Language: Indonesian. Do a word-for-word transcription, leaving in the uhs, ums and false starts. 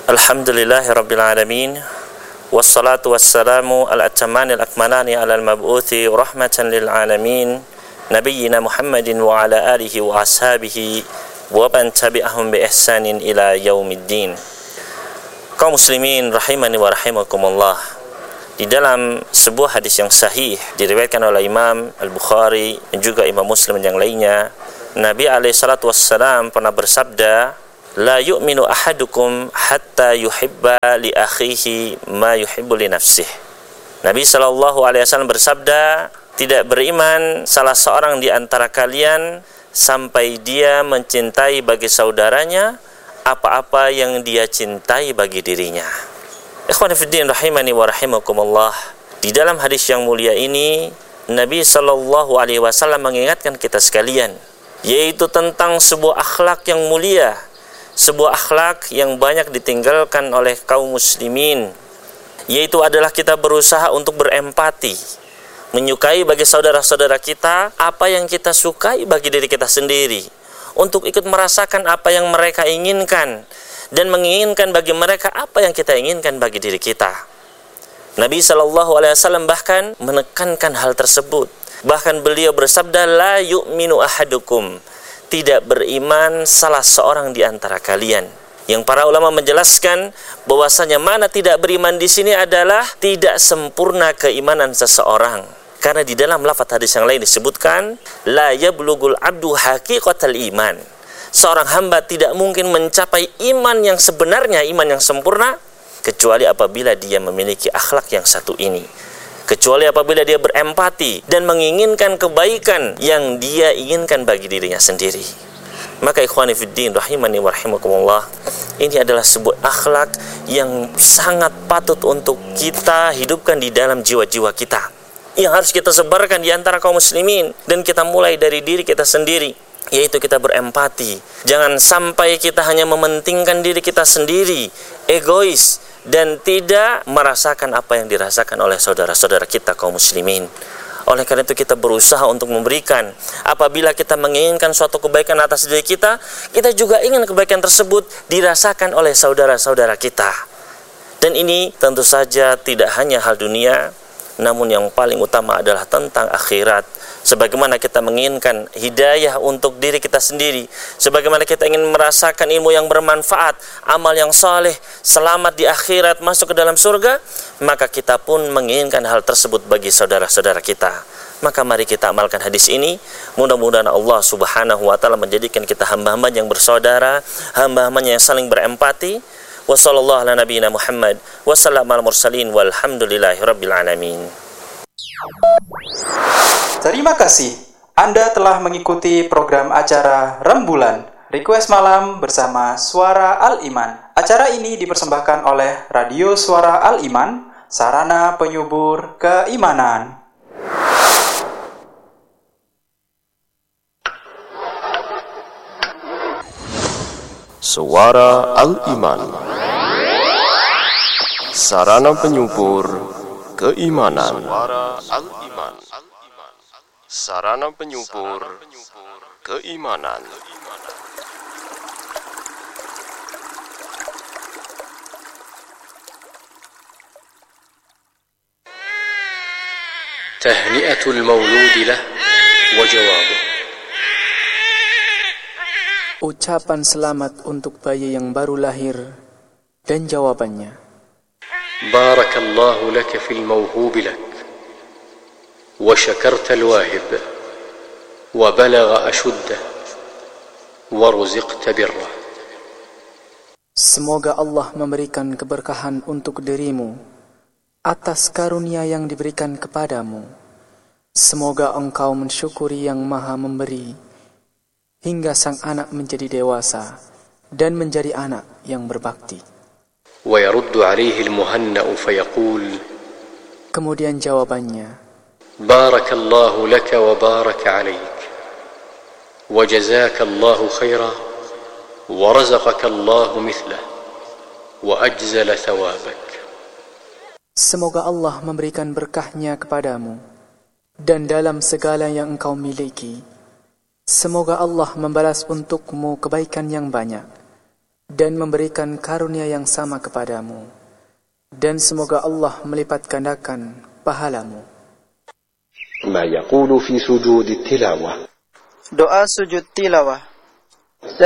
Alhamdulillahi Rabbil Alamin. Wassalatu wassalamu al-atamani al-akmalani ala al-mab'uthi rahmatan lil alamin Nabiyyina Muhammadin wa ala alihi wa ashabihi wa man tabi'ahum bi ihsanin ila yaumiddin. Kaum muslimin rahimani wa rahimakumullah. Di dalam sebuah hadis yang sahih diriwayatkan oleh Imam Al-Bukhari dan juga Imam Muslim yang lainnya, Nabi alaihi salatu wassalam pernah bersabda, la yu'minu ahadukum hatta yuhibba li akhihi ma yuhibbu li nafsih. Nabi sallallahu alaihi wasallam bersabda, tidak beriman salah seorang di antara kalian sampai dia mencintai bagi saudaranya apa-apa yang dia cintai bagi dirinya. Ikhwan fillah rahimani wa rahimakumullah. Di dalam hadis yang mulia ini, Nabi sallallahu alaihi wasallam mengingatkan kita sekalian, yaitu tentang sebuah akhlak yang mulia, sebuah akhlak yang banyak ditinggalkan oleh kaum muslimin, yaitu adalah kita berusaha untuk berempati, menyukai bagi saudara-saudara kita apa yang kita sukai bagi diri kita sendiri, untuk ikut merasakan apa yang mereka inginkan dan menginginkan bagi mereka apa yang kita inginkan bagi diri kita. Nabi sallallahu alaihi wasallam bahkan menekankan hal tersebut. Bahkan beliau bersabda, la yu'minu ahadukum, tidak beriman salah seorang di antara kalian. Yang para ulama menjelaskan bahwasanya mana tidak beriman di sini adalah tidak sempurna keimanan seseorang. Karena di dalam lafaz hadis yang lain disebutkan, la yablugul abdu haqiqatal iman. Seorang hamba tidak mungkin mencapai iman yang sebenarnya, iman yang sempurna, kecuali apabila dia memiliki akhlak yang satu ini. Kecuali apabila dia berempati dan menginginkan kebaikan yang dia inginkan bagi dirinya sendiri. Maka ikhwani fiddin rahimani wa rahimakumullah, ini adalah sebuah akhlak yang sangat patut untuk kita hidupkan di dalam jiwa-jiwa kita, yang harus kita sebarkan di antara kaum muslimin, dan kita mulai dari diri kita sendiri, yaitu kita berempati. Jangan sampai kita hanya mementingkan diri kita sendiri, egois, dan tidak merasakan apa yang dirasakan oleh saudara-saudara kita kaum muslimin. Oleh karena itu kita berusaha untuk memberikan. Apabila kita menginginkan suatu kebaikan atas diri kita, kita juga ingin kebaikan tersebut dirasakan oleh saudara-saudara kita. Dan ini tentu saja tidak hanya hal dunia, namun yang paling utama adalah tentang akhirat. Sebagaimana kita menginginkan hidayah untuk diri kita sendiri, sebagaimana kita ingin merasakan ilmu yang bermanfaat, amal yang saleh, selamat di akhirat, masuk ke dalam surga, maka kita pun menginginkan hal tersebut bagi saudara-saudara kita. Maka mari kita amalkan hadis ini. Mudah-mudahan Allah subhanahu wa ta'ala menjadikan kita hamba-hamba yang bersaudara, hamba-hamba yang saling berempati. Wa sallallahu ala nabiyina Muhammad wa sallam al mursalin walhamdulillahi rabbil alamin. Terima kasih. Anda telah mengikuti program acara Rembulan Request Malam bersama Suara Al-Iman. Acara ini dipersembahkan oleh Radio Suara Al-Iman, sarana penyubur keimanan. Suara Al-Iman, sarana penyubur keimanan. Suara Al-Iman, sarana penyubur keimanan. Tahni'atul mauludi lah wa jawabuh. Ucapan selamat untuk bayi yang baru lahir dan jawabannya. Barakallahu laka fil mawhubi lak wa syakarta al-wahib wa balagha ashuddah wa ruziqta birrah. Semoga Allah memberikan keberkahan untuk dirimu atas karunia yang diberikan kepadamu. Semoga engkau mensyukuri yang maha memberi hingga sang anak menjadi dewasa dan menjadi anak yang berbakti. ويرد عليه المهنأ فيقول, kemudian jawabannya, بارك الله لك وبارك عليك وجزاك الله خيرا ورزقك الله مثله وأجزل ثوابك. Semoga Allah memberikan berkahnya kepadamu dan dalam segala yang engkau miliki. Semoga Allah membalas untukmu kebaikan yang banyak dan memberikan karunia yang sama kepadamu, dan semoga Allah melipat gandakan pahalamu. ما يقول في سجود التلاوة. Doa sujud tilawah.